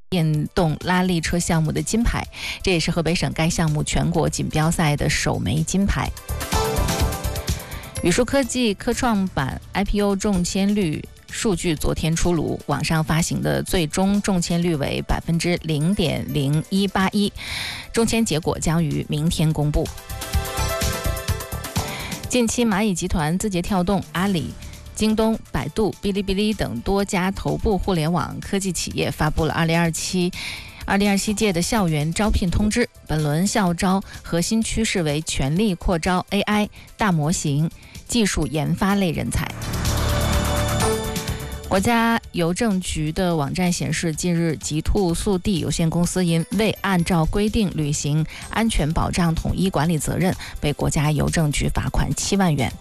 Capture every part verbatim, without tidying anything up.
电动拉力车项目的金牌，这也是河北省该项目全国锦标赛的首枚金牌。宇树科技科创板 I P O 中签率数据昨天出炉，网上发行的最终中签率为百分之零点零一八一，中签结果将于明天公布。近期，蚂蚁集团、字节跳动、阿里、京东、百度、哔哩哔哩等多家头部互联网科技企业发布了二零二七二零二七届的校园招聘通知。本轮校招核心趋势为全力扩招 A I、大模型、技术研发类人才。国家邮政局的网站显示，近日极兔速递有限公司因未按照规定履行安全保障统一管理责任，被国家邮政局罚款七万元。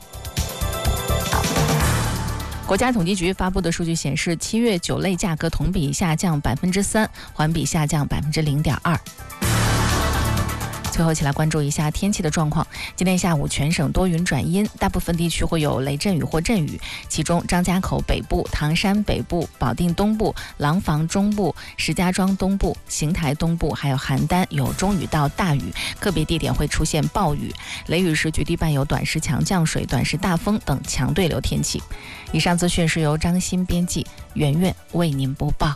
国家统计局发布的数据显示，七月酒类价格同比下降百分之三，环比下降百分之零点二。最后，一起来关注一下天气的状况。今天下午全省多云转阴，大部分地区会有雷阵雨或阵雨，其中张家口北部、唐山北部、保定东部、廊坊中部、石家庄东部、邢台东部还有邯郸有中雨到大雨，个别地点会出现暴雨。雷雨时局地伴有短时强降水、短时大风等强对流天气。以上资讯是由张欣编辑，圆圆为您播报。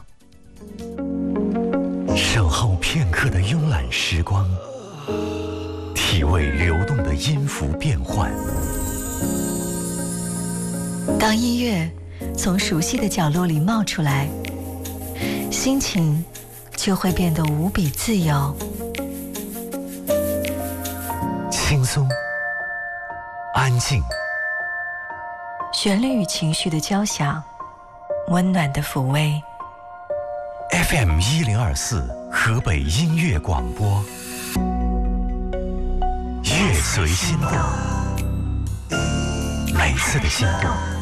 守候片刻的慵懒时光，体味流动的音符变换。 当音乐从熟悉的角落里冒出来，心情就会变得无比自由。 轻松，安静， 旋律与情绪的交响，温暖的抚慰。 F M 一零二四河北音乐广播，乐随心动，每次的心动